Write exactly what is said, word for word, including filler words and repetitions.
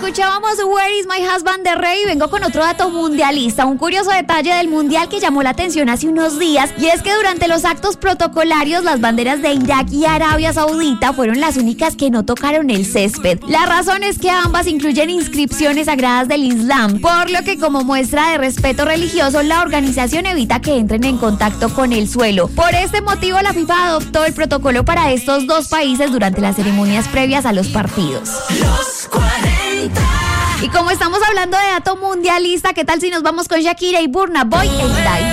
escuchábamos Where is my husband de Rey y vengo con otro dato mundialista, un curioso detalle del mundial que llamó la atención hace unos días, y es que durante los actos protocolarios las banderas de Irak y Arabia Saudita fueron las únicas que no tocaron el césped. La razón es que ambas incluyen inscripciones sagradas del Islam, por lo que como muestra de respeto religioso la organización evita que entren en contacto con el suelo. Por este motivo la FIFA adoptó el protocolo para estos dos países durante las ceremonias previas a los partidos. Los cuarenta. Y como estamos hablando de dato mundialista, ¿qué tal si nos vamos con Shakira y Burna Boy en Live?